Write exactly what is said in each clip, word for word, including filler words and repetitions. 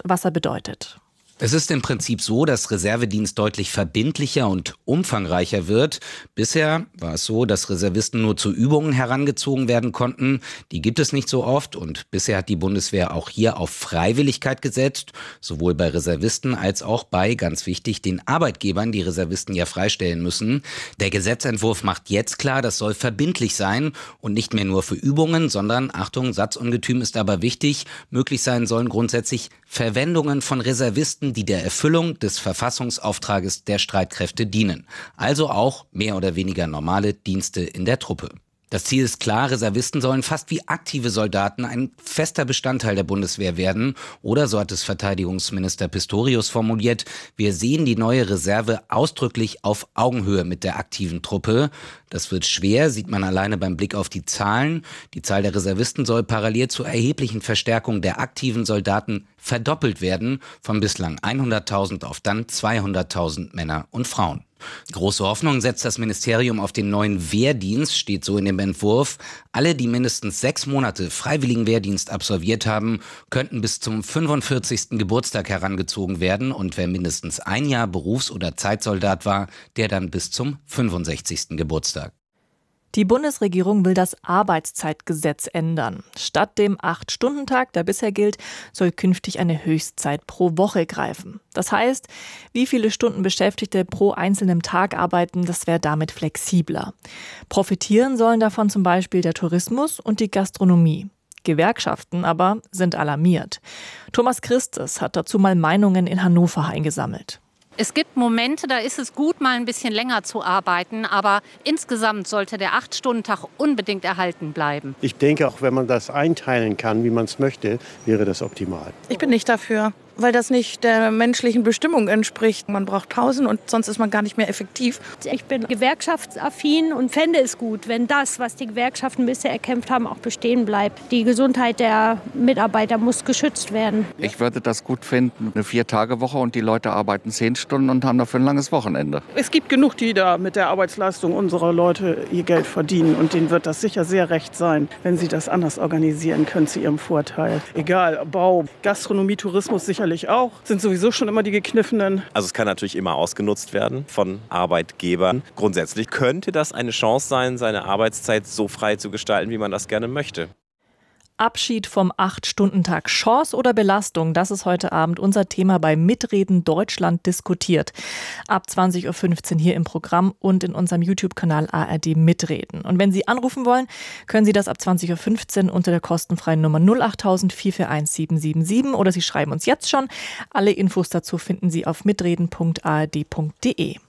was er bedeutet. Es ist im Prinzip so, dass Reservedienst deutlich verbindlicher und umfangreicher wird. Bisher war es so, dass Reservisten nur zu Übungen herangezogen werden konnten. Die gibt es nicht so oft und bisher hat die Bundeswehr auch hier auf Freiwilligkeit gesetzt, sowohl bei Reservisten als auch bei, ganz wichtig, den Arbeitgebern, die Reservisten ja freistellen müssen. Der Gesetzentwurf macht jetzt klar, das soll verbindlich sein und nicht mehr nur für Übungen, sondern, Achtung, Satzungetüm ist aber wichtig, möglich sein sollen grundsätzlich Verwendungen von Reservisten, die der Erfüllung des Verfassungsauftrages der Streitkräfte dienen. Also auch mehr oder weniger normale Dienste in der Truppe. Das Ziel ist klar, Reservisten sollen fast wie aktive Soldaten ein fester Bestandteil der Bundeswehr werden. Oder, so hat es Verteidigungsminister Pistorius formuliert, wir sehen die neue Reserve ausdrücklich auf Augenhöhe mit der aktiven Truppe. Das wird schwer, sieht man alleine beim Blick auf die Zahlen. Die Zahl der Reservisten soll parallel zur erheblichen Verstärkung der aktiven Soldaten verdoppelt werden, von bislang hunderttausend auf dann zweihunderttausend Männer und Frauen. Große Hoffnung setzt das Ministerium auf den neuen Wehrdienst, steht so in dem Entwurf. Alle, die mindestens sechs Monate freiwilligen Wehrdienst absolviert haben, könnten bis zum fünfundvierzigsten Geburtstag herangezogen werden und wer mindestens ein Jahr Berufs- oder Zeitsoldat war, der dann bis zum fünfundsechzigsten Geburtstag. Die Bundesregierung will das Arbeitszeitgesetz ändern. Statt dem acht-Stunden-Tag, der bisher gilt, soll künftig eine Höchstzeit pro Woche greifen. Das heißt, wie viele Stunden Beschäftigte pro einzelnen Tag arbeiten, das wäre damit flexibler. Profitieren sollen davon zum Beispiel der Tourismus und die Gastronomie. Gewerkschaften aber sind alarmiert. Thomas Christes hat dazu mal Meinungen in Hannover eingesammelt. Es gibt Momente, da ist es gut, mal ein bisschen länger zu arbeiten, aber insgesamt sollte der acht-Stunden-Tag unbedingt erhalten bleiben. Ich denke, auch wenn man das einteilen kann, wie man es möchte, wäre das optimal. Ich bin nicht dafür, weil das nicht der menschlichen Bestimmung entspricht. Man braucht Pausen und sonst ist man gar nicht mehr effektiv. Ich bin gewerkschaftsaffin und fände es gut, wenn das, was die Gewerkschaften bisher erkämpft haben, auch bestehen bleibt. Die Gesundheit der Mitarbeiter muss geschützt werden. Ich würde das gut finden, eine Vier-Tage-Woche und die Leute arbeiten zehn Stunden und haben dafür ein langes Wochenende. Es gibt genug, die da mit der Arbeitsleistung unserer Leute ihr Geld verdienen und denen wird das sicher sehr recht sein, wenn sie das anders organisieren können zu ihrem Vorteil. Egal, Bau, Gastronomie, Tourismus sicherlich auch, sind sowieso schon immer die gekniffenen. Also es kann natürlich immer ausgenutzt werden von Arbeitgebern. Grundsätzlich könnte das eine Chance sein, seine Arbeitszeit so frei zu gestalten, wie man das gerne möchte. Abschied vom acht-Stunden-Tag. Chance oder Belastung? Das ist heute Abend unser Thema bei Mitreden Deutschland diskutiert. Ab zwanzig Uhr fünfzehn hier im Programm und in unserem YouTube-Kanal A R D Mitreden. Und wenn Sie anrufen wollen, können Sie das ab zwanzig Uhr fünfzehn unter der kostenfreien Nummer null acht null vier vier eins sieben sieben sieben oder Sie schreiben uns jetzt schon. Alle Infos dazu finden Sie auf mitreden punkt a r d punkt d e.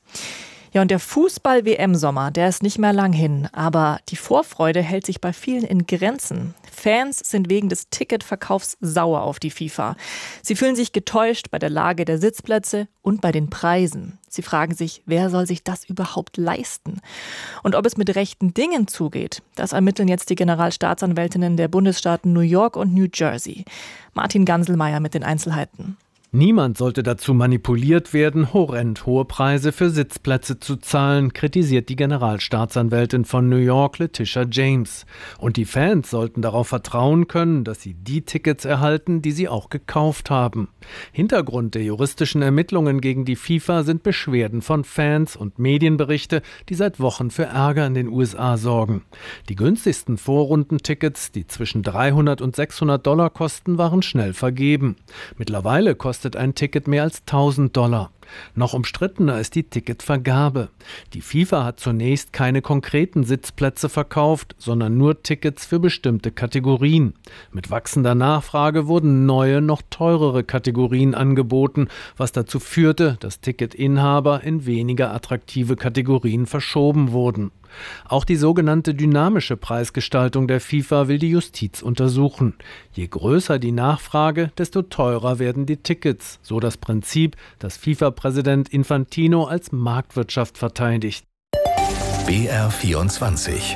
Ja, und der Fußball-W M-Sommer, der ist nicht mehr lang hin. Aber die Vorfreude hält sich bei vielen in Grenzen. Fans sind wegen des Ticketverkaufs sauer auf die FIFA. Sie fühlen sich getäuscht bei der Lage der Sitzplätze und bei den Preisen. Sie fragen sich, wer soll sich das überhaupt leisten? Und ob es mit rechten Dingen zugeht, das ermitteln jetzt die Generalstaatsanwältinnen der Bundesstaaten New York und New Jersey. Martin Ganselmeier mit den Einzelheiten. Niemand sollte dazu manipuliert werden, horrend hohe Preise für Sitzplätze zu zahlen, kritisiert die Generalstaatsanwältin von New York, Letitia James. Und die Fans sollten darauf vertrauen können, dass sie die Tickets erhalten, die sie auch gekauft haben. Hintergrund der juristischen Ermittlungen gegen die FIFA sind Beschwerden von Fans und Medienberichte, die seit Wochen für Ärger in den U S A sorgen. Die günstigsten Vorrundentickets, die zwischen dreihundert und sechshundert Dollar kosten, waren schnell vergeben. Mittlerweile kostet ein Ticket mehr als tausend Dollar. Noch umstrittener ist die Ticketvergabe. Die FIFA hat zunächst keine konkreten Sitzplätze verkauft, sondern nur Tickets für bestimmte Kategorien. Mit wachsender Nachfrage wurden neue, noch teurere Kategorien angeboten, was dazu führte, dass Ticketinhaber in weniger attraktive Kategorien verschoben wurden. Auch die sogenannte dynamische Preisgestaltung der FIFA will die Justiz untersuchen. Je größer die Nachfrage, desto teurer werden die Tickets, so das Prinzip, das FIFA-Präsident Infantino als Marktwirtschaft verteidigt. B R vierundzwanzig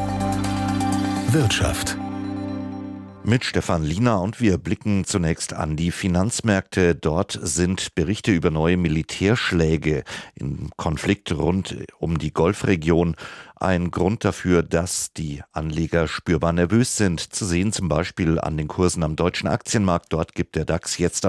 Wirtschaft mit Stefan Liener und wir blicken zunächst an die Finanzmärkte. Dort sind Berichte über neue Militärschläge im Konflikt rund um die Golfregion ein Grund dafür, dass die Anleger spürbar nervös sind. Zu sehen zum Beispiel an den Kursen am deutschen Aktienmarkt. Dort gibt der DAX jetzt am